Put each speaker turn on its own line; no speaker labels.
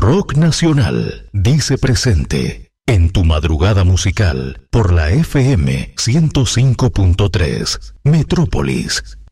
Rock Nacional dice presente en tu madrugada musical por la FM 105.3 Metrópolis.